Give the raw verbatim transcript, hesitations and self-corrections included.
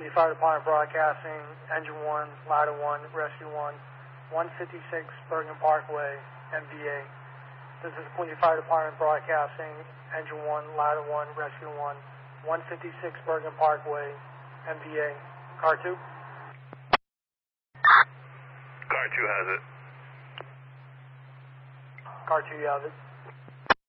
Fire Department Broadcasting, Engine one, Ladder one, Rescue one, one fifty-six Bergen Parkway, M V A. This is Quincy Fire Department Broadcasting, Engine one, Ladder one, Rescue one, one fifty-six Bergen Parkway, M V A. Car two? Car two has it. Car two, you have it.